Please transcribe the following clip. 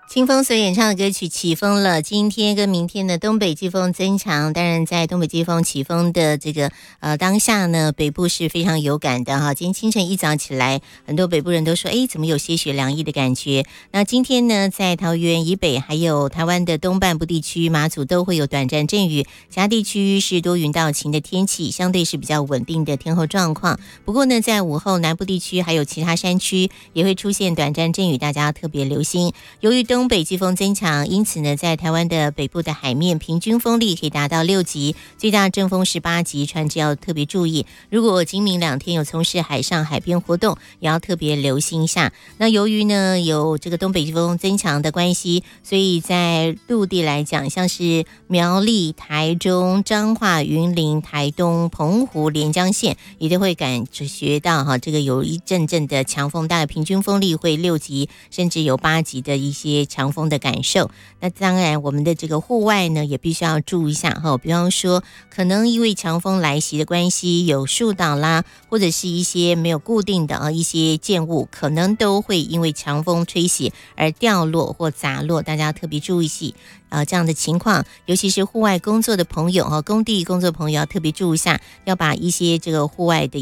清风所演唱的歌曲起风了，今天跟明天的东北季风增强，当然在东北季风起风的这个当下呢，北部是非常有感的哈。今天清晨一早起来，很多北部人都说，怎么有些许凉意的感觉？那今天呢，在桃园以北还有台湾的东半部地区，马祖都会有短暂阵雨，其他地区是多云到晴的天气，相对是比较稳定的天候状况。不过呢，在午后南部地区还有其他山区也会出现短暂阵雨，大家要特别留心。由于东北季风增强，因此呢，在台湾的北部的海面平均风力可以达到6级，最大阵风18级，船只要特别注意。如果今明2天有从事海上海边活动，也要特别留心一下。那由于呢有这个东北季风增强的关系，所以在陆地来讲，像是苗栗、台中、彰化、云林、台东、澎湖、连江县，也都会感觉到这个有一阵阵的强风，大概平均风力会6级，甚至有8级的一些强风的感受。那当然我们的这个户外呢也必须要注意一下比方说可能因为强风来袭的关系，有树倒啦，或者是一些没有固定的一些建物，可能都会因为强风吹袭而掉落或砸落，大家特别注意这样的情况，尤其是户外工作的朋友工地工作的朋友要特别注意一下，要把一些这个户外的